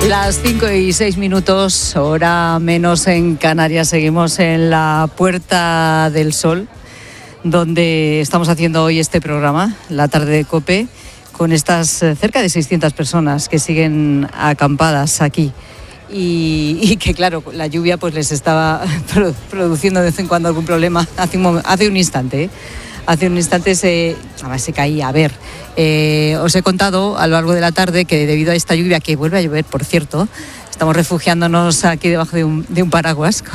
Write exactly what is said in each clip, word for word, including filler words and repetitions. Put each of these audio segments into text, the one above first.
Las cinco y seis minutos, hora menos en Canarias. Seguimos en la Puerta del Sol, donde estamos haciendo hoy este programa, La Tarde de COPE, con estas cerca de seiscientas personas que siguen acampadas aquí. Y, y que claro, la lluvia pues les estaba produciendo de vez en cuando algún problema. Hace un, hace un instante, ¿eh? Hace un instante se, se caía. A ver, eh, os he contado a lo largo de la tarde que debido a esta lluvia, que vuelve a llover, por cierto, estamos refugiándonos aquí debajo de un, de un paraguas,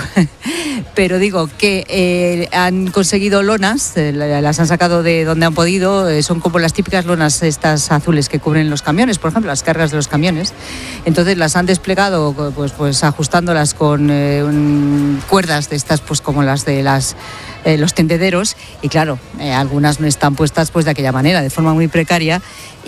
pero digo que eh, han conseguido lonas, eh, las han sacado de donde han podido, eh, son como las típicas lonas estas azules que cubren los camiones, por ejemplo, las cargas de los camiones. Entonces las han desplegado pues, pues ajustándolas con eh, un, cuerdas de estas, pues como las de las Eh, los tendederos, y claro, eh, algunas no están puestas pues de aquella manera, de forma muy precaria,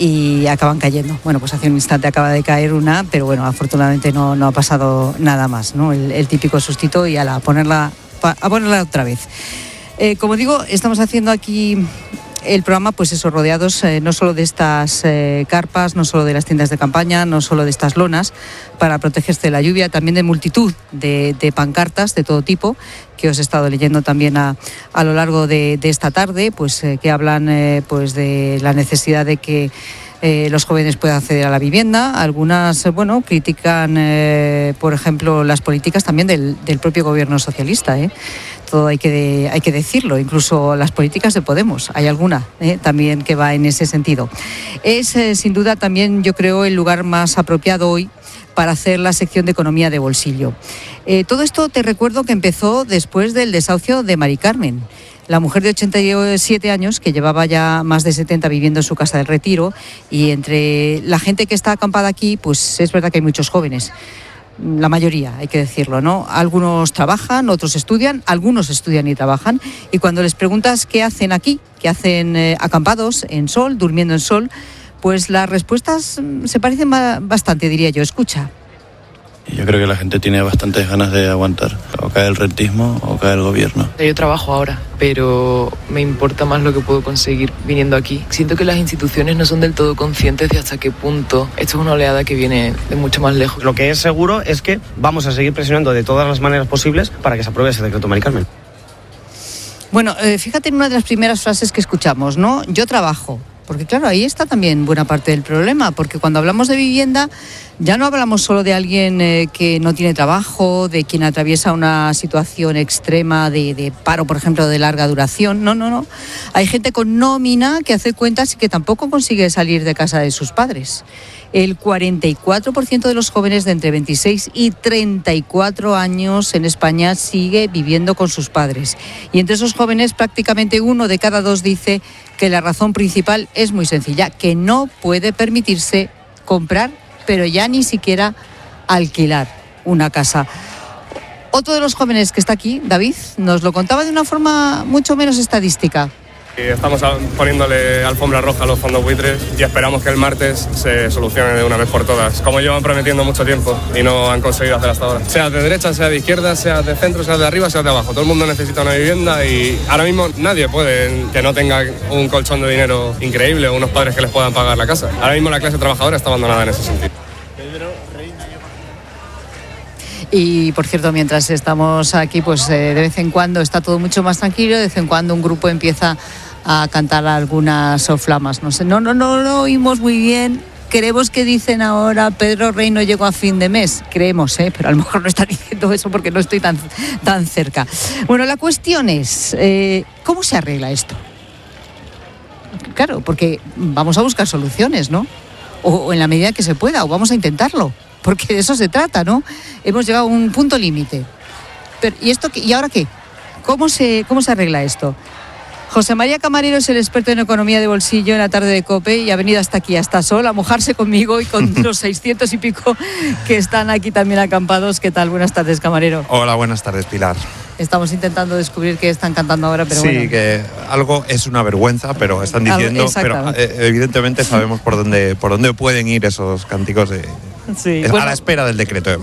y acaban cayendo. Bueno, pues hace un instante acaba de caer una, pero bueno, afortunadamente no, no ha pasado nada más, ¿no? El, el típico sustito y a, la, a, ponerla, a ponerla otra vez. Eh, como digo, estamos haciendo aquí el programa, pues eso, rodeados eh, no solo de estas eh, carpas, no solo de las tiendas de campaña, no solo de estas lonas para protegerse de la lluvia, también de multitud de, de pancartas de todo tipo que os he estado leyendo también a, a lo largo de, de esta tarde, pues eh, que hablan eh, pues de la necesidad de que eh, los jóvenes puedan acceder a la vivienda. Algunas, bueno, critican, eh, por ejemplo, las políticas también del, del propio gobierno socialista, ¿eh? Todo hay que, de, hay que decirlo, incluso las políticas de Podemos, hay alguna eh, también que va en ese sentido. Es eh, sin duda también, yo creo, el lugar más apropiado hoy para hacer la sección de economía de bolsillo. Eh, todo esto te recuerdo que empezó después del desahucio de Mari Carmen, la mujer de ochenta y siete años que llevaba ya más de setenta viviendo en su casa del Retiro, y entre la gente que está acampada aquí, pues es verdad que hay muchos jóvenes. La mayoría, hay que decirlo, ¿no? Algunos trabajan, otros estudian, algunos estudian y trabajan, y cuando les preguntas qué hacen aquí, qué hacen eh, acampados en sol, durmiendo en sol, pues las respuestas se parecen bastante, diría yo. Escucha. Yo creo que la gente tiene bastantes ganas de aguantar. O cae el rentismo o cae el gobierno. Yo trabajo ahora, pero me importa más lo que puedo conseguir viniendo aquí. Siento que las instituciones no son del todo conscientes de hasta qué punto esto es una oleada que viene de mucho más lejos. Lo que es seguro es que vamos a seguir presionando de todas las maneras posibles para que se apruebe ese decreto, Mari Carmen. Bueno, eh, fíjate en una de las primeras frases que escuchamos, ¿no? Yo trabajo. Porque claro, ahí está también buena parte del problema, porque cuando hablamos de vivienda ya no hablamos solo de alguien eh, que no tiene trabajo, de quien atraviesa una situación extrema de, de paro, por ejemplo, de larga duración. No, no, no. Hay gente con nómina que hace cuentas y que tampoco consigue salir de casa de sus padres. El cuarenta y cuatro por ciento de los jóvenes de entre veintiséis y treinta y cuatro años en España sigue viviendo con sus padres. Y entre esos jóvenes prácticamente uno de cada dos dice que la razón principal es muy sencilla, que no puede permitirse comprar, pero ya ni siquiera alquilar una casa. Otro de los jóvenes que está aquí, David, nos lo contaba de una forma mucho menos estadística. Estamos poniéndole alfombra roja a los fondos buitres y esperamos que el martes se solucione de una vez por todas, como llevan prometiendo mucho tiempo y no han conseguido hacer hasta ahora. Sea de derecha, sea de izquierda, sea de centro, sea de arriba, sea de abajo. Todo el mundo necesita una vivienda y ahora mismo nadie puede que no tenga un colchón de dinero increíble o unos padres que les puedan pagar la casa. Ahora mismo la clase trabajadora está abandonada en ese sentido. Y por cierto, mientras estamos aquí, pues eh, de vez en cuando está todo mucho más tranquilo, de vez en cuando un grupo empieza a cantar algunas soflamas. No sé, no, no, no lo oímos muy bien. Creemos que dicen ahora Pedro Rey no llegó a fin de mes. Creemos, ¿eh? Pero a lo mejor no está diciendo eso porque no estoy tan, tan cerca. Bueno, la cuestión es, eh, ¿cómo se arregla esto? Claro, porque vamos a buscar soluciones, ¿no? O, o en la medida que se pueda, o vamos a intentarlo. Porque de eso se trata, ¿no? Hemos llegado a un punto límite. Pero, ¿y esto qué? ¿Y ahora qué? ¿Cómo se, cómo se arregla esto? José María Camarero es el experto en economía de bolsillo en la tarde de COPE y ha venido hasta aquí, hasta Sol, a mojarse conmigo y con los seiscientos y pico que están aquí también acampados. ¿Qué tal? Buenas tardes, Camarero. Hola, buenas tardes, Pilar. Estamos intentando descubrir qué están cantando ahora, pero sí, bueno. Sí, que algo es una vergüenza, pero están diciendo, pero eh, evidentemente sabemos por dónde, por dónde pueden ir esos cánticos de, sí, a bueno, la espera del decreto de mañana.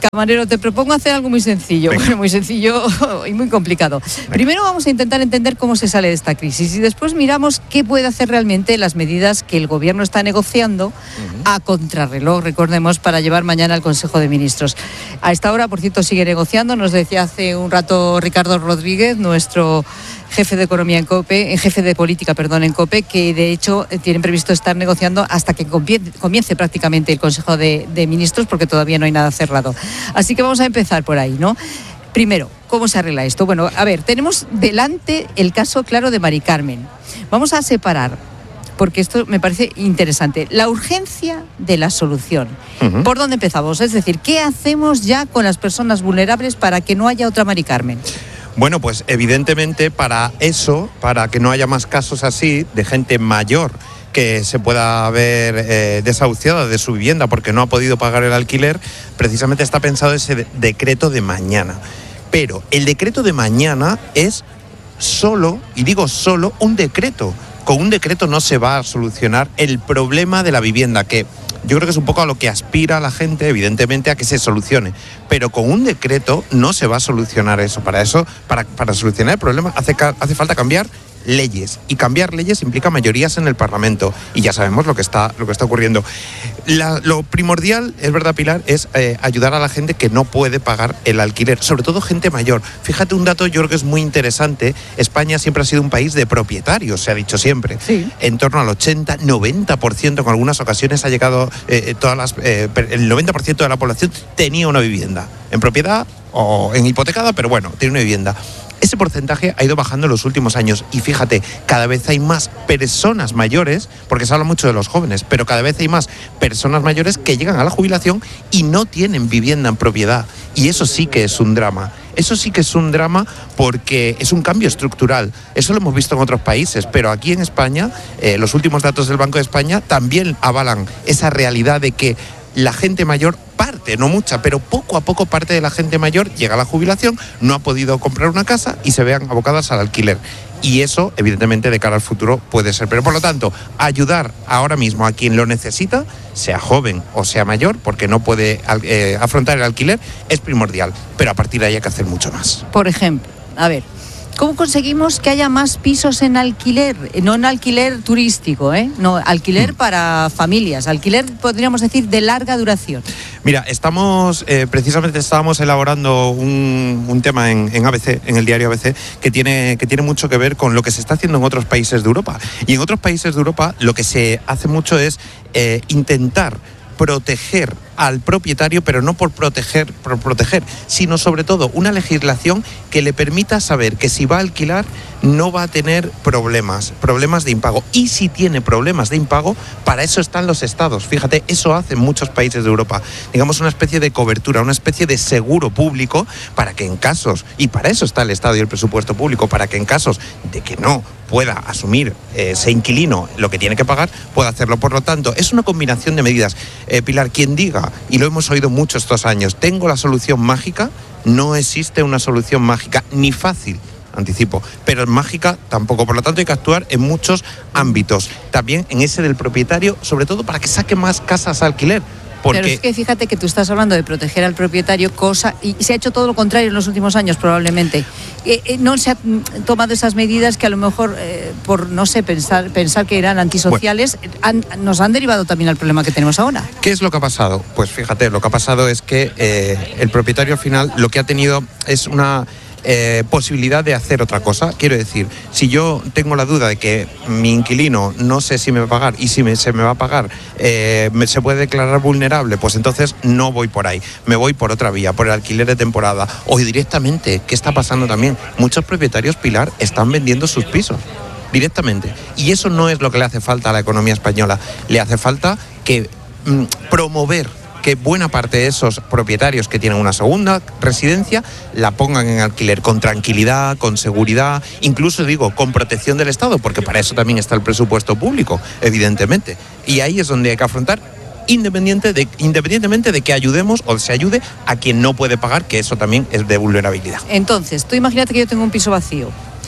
Camarero, te propongo hacer algo muy sencillo, bueno, muy sencillo y muy complicado. Venga. Primero vamos a intentar entender cómo se sale de esta crisis y después miramos qué puede hacer realmente las medidas que el Gobierno está negociando uh-huh. a contrarreloj, recordemos, para llevar mañana al Consejo de Ministros. A esta hora, por cierto, sigue negociando, nos decía hace un rato Ricardo Rodríguez, nuestro jefe de economía en COPE, jefe de política, perdón, en COPE, que de hecho tienen previsto estar negociando hasta que comience prácticamente el Consejo de, de Ministros, porque todavía no hay nada cerrado. Así que vamos a empezar por ahí, ¿no? Primero, ¿cómo se arregla esto? Bueno, a ver, tenemos delante el caso claro de Mari Carmen. Vamos a separar, porque esto me parece interesante, la urgencia de la solución. Uh-huh. ¿Por dónde empezamos? Es decir, ¿qué hacemos ya con las personas vulnerables para que no haya otra Mari Carmen? Bueno, pues evidentemente para eso, para que no haya más casos así de gente mayor que se pueda ver eh, desahuciada de su vivienda porque no ha podido pagar el alquiler, precisamente está pensado ese de- decreto de mañana. Pero el decreto de mañana es solo, y digo solo, un decreto. Con un decreto no se va a solucionar el problema de la vivienda, que yo creo que es un poco a lo que aspira la gente, evidentemente, a que se solucione. Pero con un decreto no se va a solucionar eso. Para eso, para, para solucionar el problema, hace, hace falta cambiar leyes. Y cambiar leyes implica mayorías en el Parlamento. Y ya sabemos lo que está, lo que está ocurriendo. La, lo primordial, es verdad, Pilar, es eh, ayudar a la gente que no puede pagar el alquiler. Sobre todo gente mayor. Fíjate un dato, yo creo que es muy interesante. España siempre ha sido un país de propietarios, se ha dicho siempre. Sí. En torno al ochenta, noventa por ciento, en algunas ocasiones ha llegado, eh, todas las, eh, el noventa por ciento de la población tenía una vivienda. En propiedad o en hipotecada, pero bueno, tiene una vivienda. Ese porcentaje ha ido bajando en los últimos años y fíjate, cada vez hay más personas mayores, porque se habla mucho de los jóvenes, pero cada vez hay más personas mayores que llegan a la jubilación y no tienen vivienda en propiedad. Y eso sí que es un drama. Eso sí que es un drama porque es un cambio estructural. Eso lo hemos visto en otros países, pero aquí en España, eh, los últimos datos del Banco de España también avalan esa realidad de que la gente mayor parte, no mucha, pero poco a poco parte de la gente mayor llega a la jubilación, no ha podido comprar una casa y se vean abocadas al alquiler. Y eso, evidentemente, de cara al futuro puede ser. Pero por lo tanto, ayudar ahora mismo a quien lo necesita, sea joven o sea mayor, porque no puede eh, afrontar el alquiler, es primordial. Pero a partir de ahí hay que hacer mucho más. Por ejemplo, a ver, ¿cómo conseguimos que haya más pisos en alquiler? No en alquiler turístico, ¿eh? No, alquiler mm. para familias, alquiler, podríamos decir, de larga duración. Mira, estamos, eh, precisamente estábamos elaborando un, un tema en, en A B C, en el diario A B C, que tiene, que tiene mucho que ver con lo que se está haciendo en otros países de Europa. Y en otros países de Europa lo que se hace mucho es eh, intentar proteger al propietario, pero no por proteger, por proteger, sino sobre todo una legislación que le permita saber que si va a alquilar no va a tener problemas, problemas de impago. Y si tiene problemas de impago, para eso están los estados. Fíjate, eso hacen muchos países de Europa. Digamos, una especie de cobertura, una especie de seguro público para que en casos, y para eso está el Estado y el presupuesto público, para que en casos de que no pueda asumir eh, ese inquilino lo que tiene que pagar, pueda hacerlo. Por lo tanto, es una combinación de medidas. Eh, Pilar, quien diga, y lo hemos oído mucho estos años, tengo la solución mágica, no existe una solución mágica, ni fácil, anticipo, pero mágica tampoco. Por lo tanto, hay que actuar en muchos ámbitos. También en ese del propietario, sobre todo para que saque más casas a alquiler. Porque... Pero es que fíjate que tú estás hablando de proteger al propietario, cosa, y se ha hecho todo lo contrario en los últimos años probablemente. Eh, eh, no se han tomado esas medidas que a lo mejor, eh, por, no sé, pensar pensar que eran antisociales, bueno, han, nos han derivado también al problema que tenemos ahora. ¿Qué es lo que ha pasado? Pues fíjate, lo que ha pasado es que eh, el propietario al final lo que ha tenido es una... Eh, posibilidad de hacer otra cosa. Quiero decir, si yo tengo la duda de que mi inquilino no sé si me va a pagar y si me, se me va a pagar eh, me, se puede declarar vulnerable, pues entonces no voy por ahí, me voy por otra vía, por el alquiler de temporada o directamente. ¿Qué está pasando también? Muchos propietarios, Pilar, están vendiendo sus pisos directamente y eso no es lo que le hace falta a la economía española. Le hace falta que mm, promover que buena parte de esos propietarios que tienen una segunda residencia la pongan en alquiler con tranquilidad, con seguridad, incluso digo, con protección del Estado, porque para eso también está el presupuesto público, evidentemente. Y ahí es donde hay que afrontar, independiente de, independientemente de que ayudemos o se ayude a quien no puede pagar, que eso también es de vulnerabilidad. Entonces, tú imagínate que yo tengo un piso vacío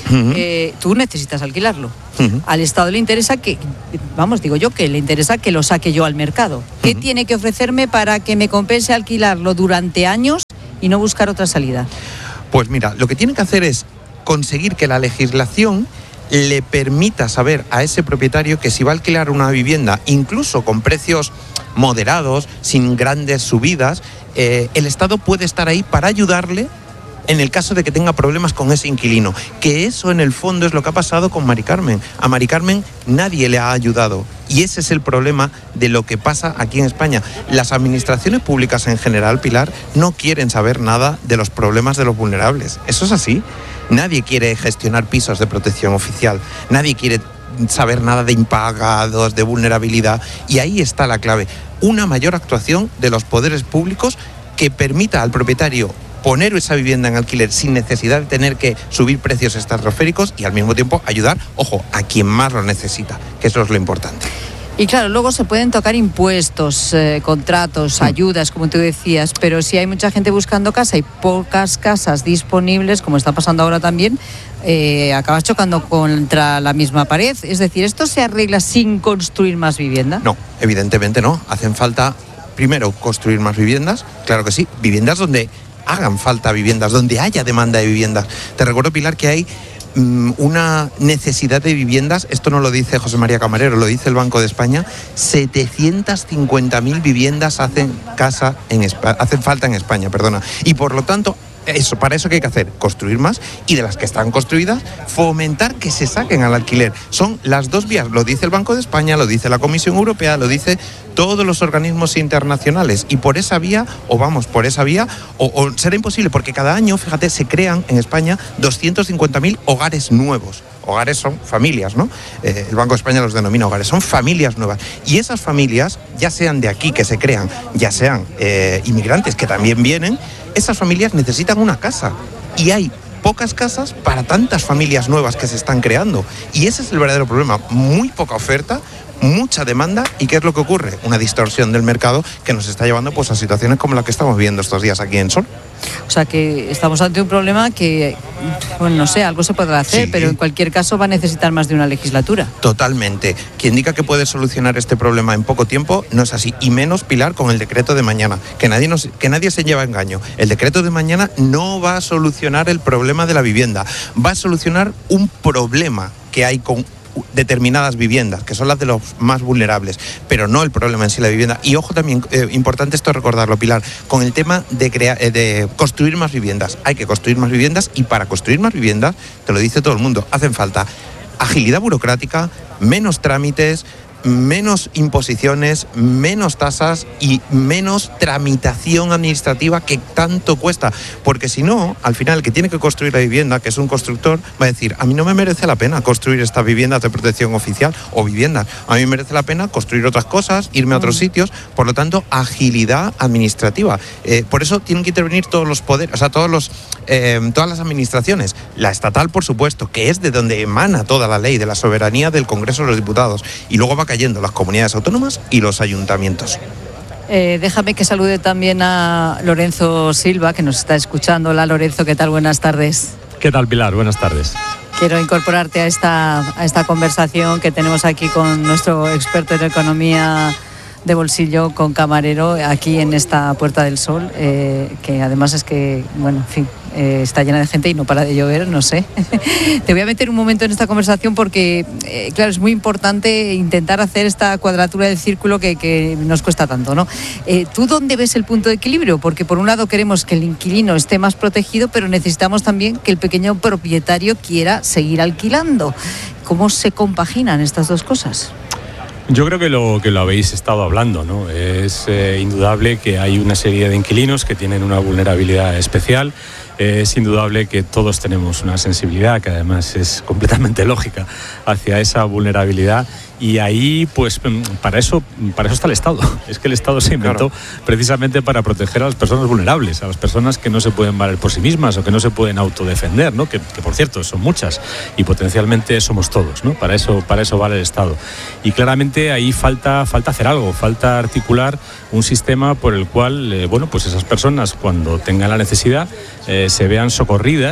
uh-huh. eh, tú necesitas alquilarlo. Uh-huh. Al Estado le interesa que, vamos, digo yo, que le interesa que lo saque yo al mercado. ¿Qué uh-huh. tiene que ofrecerme para que me compense alquilarlo durante años y no buscar otra salida? Pues mira, lo que tiene que hacer es conseguir que la legislación le permita saber a ese propietario que si va a alquilar una vivienda, incluso con precios moderados, sin grandes subidas, eh, el Estado puede estar ahí para ayudarle en el caso de que tenga problemas con ese inquilino. Que eso en el fondo es lo que ha pasado con Mari Carmen. A Mari Carmen nadie le ha ayudado. Y ese es el problema de lo que pasa aquí en España. Las administraciones públicas en general, Pilar, no quieren saber nada de los problemas de los vulnerables. Eso es así. Nadie quiere gestionar pisos de protección oficial. Nadie quiere saber nada de impagados, de vulnerabilidad. Y ahí está la clave. Una mayor actuación de los poderes públicos que permita al propietario poner esa vivienda en alquiler sin necesidad de tener que subir precios estratosféricos y al mismo tiempo ayudar, ojo, a quien más lo necesita, que eso es lo importante. Y claro, luego se pueden tocar impuestos, eh, contratos, ayudas, como tú decías, pero si hay mucha gente buscando casa y pocas casas disponibles, como está pasando ahora también, eh, acabas chocando contra la misma pared. Es decir, ¿esto se arregla sin construir más vivienda? No, evidentemente no. Hacen falta, primero, construir más viviendas, claro que sí, viviendas donde hagan falta viviendas, donde haya demanda de viviendas. Te recuerdo, Pilar, que hay um, una necesidad de viviendas, esto no lo dice José María Camarero, lo dice el Banco de España, setecientas cincuenta mil viviendas hacen, casa en Espa- hacen falta en España, perdona. Y por lo tanto, eso, para eso, ¿qué hay que hacer? Construir más y de las que están construidas, fomentar que se saquen al alquiler. Son las dos vías, lo dice el Banco de España, lo dice la Comisión Europea, lo dice todos los organismos internacionales y por esa vía, o vamos por esa vía, o, o será imposible porque cada año, fíjate, se crean en España doscientos cincuenta mil hogares nuevos. Hogares son familias, ¿no? Eh, el Banco de España los denomina hogares, son familias nuevas. Y esas familias, ya sean de aquí que se crean, ya sean eh, inmigrantes que también vienen, esas familias necesitan una casa. Y hay pocas casas para tantas familias nuevas que se están creando. Y ese es el verdadero problema, muy poca oferta, mucha demanda. ¿Y qué es lo que ocurre? Una distorsión del mercado que nos está llevando pues, a situaciones como la que estamos viendo estos días aquí en Sol. O sea que estamos ante un problema que, bueno, no sé, algo se podrá hacer, sí, pero en cualquier caso va a necesitar más de una legislatura. Totalmente. Quien diga que puede solucionar este problema en poco tiempo no es así, y menos, Pilar, con el decreto de mañana. Que nadie, nos, que nadie se lleva a engaño. El decreto de mañana no va a solucionar el problema de la vivienda, va a solucionar un problema que hay con determinadas viviendas, que son las de los más vulnerables, pero no el problema en sí la vivienda. Y ojo también, eh, importante esto recordarlo, Pilar, con el tema de, crea- eh, de construir más viviendas. Hay que construir más viviendas y para construir más viviendas, te lo dice todo el mundo, hacen falta agilidad burocrática, menos trámites, menos imposiciones, menos tasas y menos tramitación administrativa que tanto cuesta, porque si no, al final el que tiene que construir la vivienda, que es un constructor, va a decir, a mí no me merece la pena construir estas viviendas de protección oficial o viviendas, a mí me merece la pena construir otras cosas, irme a otros sitios, por lo tanto, agilidad administrativa. Eh, por eso tienen que intervenir todos los poderes, o sea, todos los, eh, todas las administraciones, la estatal, por supuesto, que es de donde emana toda la ley, de la soberanía del Congreso de los Diputados, y luego va cayendo las comunidades autónomas y los ayuntamientos. Eh, déjame que salude también a Lorenzo Silva, que nos está escuchando. Hola, Lorenzo, ¿qué tal? Buenas tardes. ¿Qué tal, Pilar? Buenas tardes. Quiero incorporarte a esta, a esta conversación que tenemos aquí con nuestro experto en economía de bolsillo, con Camarero, aquí en esta Puerta del Sol, eh, que además es que, bueno, en fin, eh, está llena de gente y no para de llover, no sé. Te voy a meter un momento en esta conversación porque, eh, claro, es muy importante intentar hacer esta cuadratura del círculo que, que nos cuesta tanto, ¿no? Eh, ¿Tú dónde ves el punto de equilibrio? Porque por un lado queremos que el inquilino esté más protegido, pero necesitamos también que el pequeño propietario quiera seguir alquilando. ¿Cómo se compaginan estas dos cosas? Yo creo que lo, que lo habéis estado hablando, ¿no? Es eh, indudable que hay una serie de inquilinos que tienen una vulnerabilidad especial. Eh, es indudable que todos tenemos una sensibilidad que además es completamente lógica hacia esa vulnerabilidad. Y ahí, pues, para eso, para eso está el Estado. Es que el Estado se inventó claro. precisamente para proteger a las personas vulnerables, a las personas que no se pueden valer por sí mismas o que no se pueden autodefender, ¿no? Que, que por cierto, son muchas y potencialmente somos todos, ¿no? Para eso, para eso vale el Estado. Y claramente ahí falta, falta hacer algo, falta articular un sistema por el cual, eh, bueno, pues esas personas cuando tengan la necesidad eh, se vean socorridas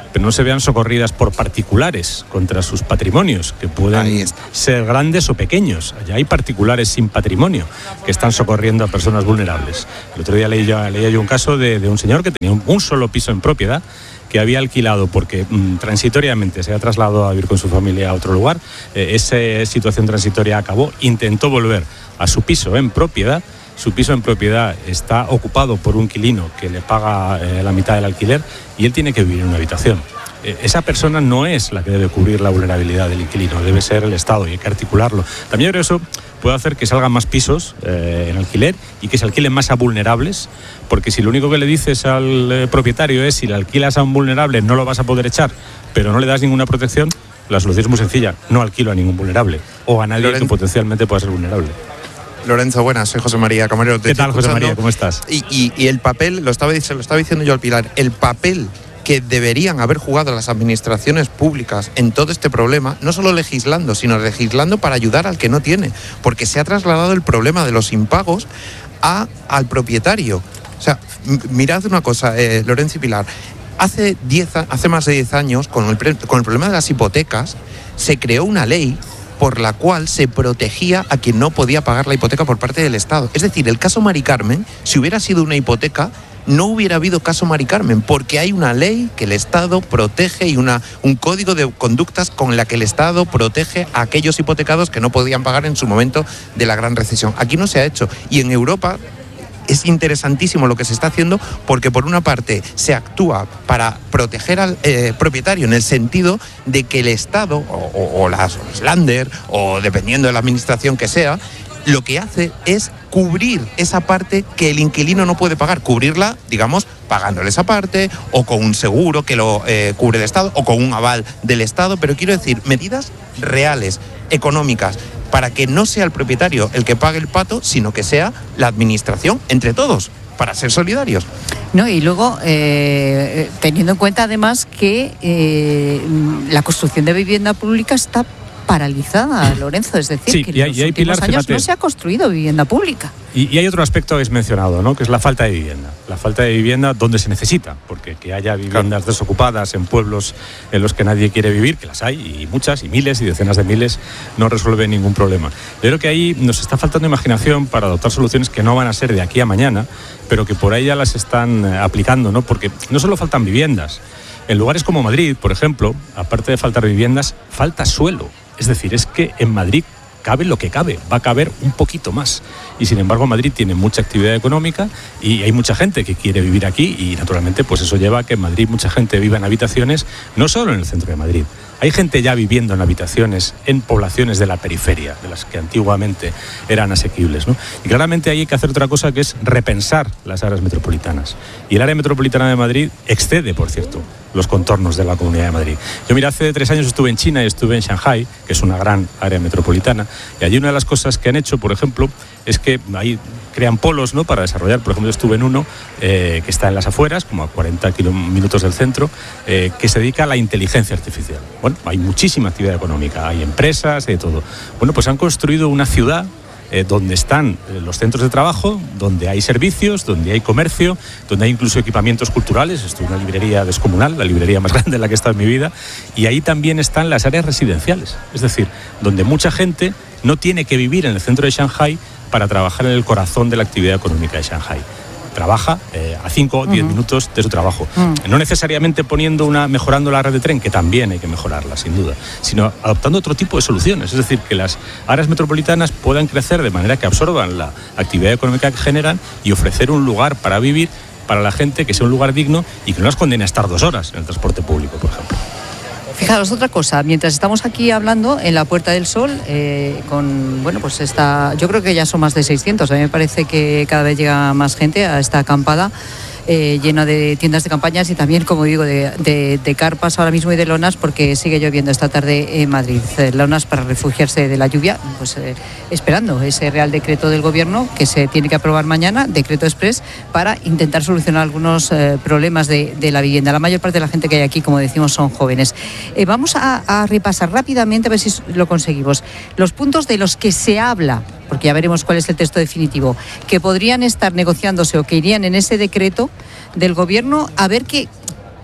pero no se vean socorridas por particulares contra sus patrimonios, que pueden ser grandes o pequeños. Allá hay particulares sin patrimonio que están socorriendo a personas vulnerables. El otro día leía, leía yo un caso de, de un señor que tenía un, un solo piso en propiedad, que había alquilado porque mmm, transitoriamente se ha trasladado a vivir con su familia a otro lugar. Eh, esa situación transitoria acabó, intentó volver a su piso en propiedad. Su piso en propiedad está ocupado por un inquilino que le paga eh, la mitad del alquiler y él tiene que vivir en una habitación. Eh, esa persona no es la que debe cubrir la vulnerabilidad del inquilino, debe ser el Estado y hay que articularlo. También creo que eso puede hacer que salgan más pisos eh, en alquiler y que se alquilen más a vulnerables, porque si lo único que le dices al eh, propietario es si le alquilas a un vulnerable no lo vas a poder echar, pero no le das ninguna protección, la solución es muy sencilla: no alquilo a ningún vulnerable o a nadie Lorenzo. que potencialmente pueda ser vulnerable. Lorenzo, buenas, soy José María Camarero. ¿Qué tal, José María? ¿Cómo estás? Y, y, y el papel, lo estaba, lo estaba diciendo yo al Pilar, el papel que deberían haber jugado las administraciones públicas en todo este problema, no solo legislando, sino legislando para ayudar al que no tiene, porque se ha trasladado el problema de los impagos a, al propietario. O sea, mirad una cosa, eh, Lorenzo y Pilar, hace, diez, hace más de diez años, con el, con el problema de las hipotecas, se creó una ley por la cual se protegía a quien no podía pagar la hipoteca por parte del Estado. Es decir, el caso Mari Carmen, si hubiera sido una hipoteca, no hubiera habido caso Mari Carmen, porque hay una ley que el Estado protege y una, un código de conductas con la que el Estado protege a aquellos hipotecados que no podían pagar en su momento de la gran recesión. Aquí no se ha hecho. Y en Europa es interesantísimo lo que se está haciendo, porque por una parte se actúa para proteger al eh, propietario en el sentido de que el Estado o, o, o las Länder, o dependiendo de la administración que sea, lo que hace es cubrir esa parte que el inquilino no puede pagar, cubrirla, digamos, pagándole esa parte, o con un seguro que lo eh, cubre el Estado, o con un aval del Estado, pero quiero decir, medidas reales, económicas, para que no sea el propietario el que pague el pato, sino que sea la administración, entre todos, para ser solidarios. No, y luego, eh, teniendo en cuenta además que eh, la construcción de vivienda pública está paralizada, Lorenzo, es decir, sí, que y hay, en los y hay, últimos Pilar, años fíjate, no se ha construido vivienda pública. Y, y hay otro aspecto que es mencionado, ¿no?, que es la falta de vivienda. La falta de vivienda donde se necesita, porque que haya viviendas desocupadas en pueblos en los que nadie quiere vivir, que las hay, y muchas, y miles, y decenas de miles, no resuelve ningún problema. Yo creo que ahí nos está faltando imaginación para adoptar soluciones que no van a ser de aquí a mañana, pero que por ahí ya las están aplicando, ¿no?, porque no solo faltan viviendas. En lugares como Madrid, por ejemplo, aparte de faltar viviendas, falta suelo. Es decir, es que en Madrid cabe lo que cabe, va a caber un poquito más. Y sin embargo Madrid tiene mucha actividad económica y hay mucha gente que quiere vivir aquí y naturalmente pues eso lleva a que en Madrid mucha gente viva en habitaciones, no solo en el centro de Madrid. Hay gente ya viviendo en habitaciones en poblaciones de la periferia, de las que antiguamente eran asequibles, ¿no? Y claramente ahí hay que hacer otra cosa, que es repensar las áreas metropolitanas. Y el área metropolitana de Madrid excede, por cierto, los contornos de la Comunidad de Madrid. Yo, mira, hace tres años estuve en China y estuve en Shanghái, que es una gran área metropolitana, y allí una de las cosas que han hecho, por ejemplo, es que ahí crean polos, ¿no?, para desarrollar. Por ejemplo, yo estuve en uno eh, que está en las afueras, como a cuarenta minutos del centro, eh, que se dedica a la inteligencia artificial. Bueno, hay muchísima actividad económica, hay empresas, hay de todo. Bueno, pues han construido una ciudad eh, donde están eh, los centros de trabajo, donde hay servicios, donde hay comercio, donde hay incluso equipamientos culturales. Esto es una librería descomunal, la librería más grande en la que he estado en mi vida, y ahí también están las áreas residenciales, es decir, donde mucha gente no tiene que vivir en el centro de Shanghái para trabajar en el corazón de la actividad económica de Shanghái. Trabaja eh, a cinco o diez uh-huh. minutos de su trabajo. Uh-huh. No necesariamente poniendo una, mejorando la red de tren, que también hay que mejorarla, sin duda, sino adoptando otro tipo de soluciones. Es decir, que las áreas metropolitanas puedan crecer de manera que absorban la actividad económica que generan y ofrecer un lugar para vivir para la gente que sea un lugar digno y que no las condene a estar dos horas en el transporte público, por ejemplo. Fijaros, otra cosa, mientras estamos aquí hablando en la Puerta del Sol, eh, con, bueno, pues esta, yo creo que ya son más de seiscientos, a mí me parece que cada vez llega más gente a esta acampada, eh, llena de tiendas de campañas y también, como digo, de, de, de carpas ahora mismo y de lonas, porque sigue lloviendo esta tarde en Madrid. Eh, lonas para refugiarse de la lluvia, pues eh, esperando ese Real Decreto del Gobierno que se tiene que aprobar mañana, decreto express, para intentar solucionar algunos eh, problemas de, de la vivienda. La mayor parte de la gente que hay aquí, como decimos, son jóvenes. Eh, vamos a, a repasar rápidamente, a ver si lo conseguimos, los puntos de los que se habla, porque ya veremos cuál es el texto definitivo, que podrían estar negociándose o que irían en ese decreto del Gobierno, a ver qué,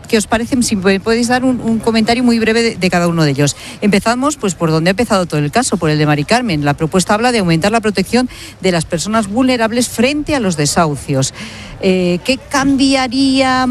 qué os parece, si me podéis dar un, un comentario muy breve de, de cada uno de ellos. Empezamos pues por donde ha empezado todo el caso, por el de Mari Carmen. La propuesta habla de aumentar la protección de las personas vulnerables frente a los desahucios. Eh, ¿Qué cambiaría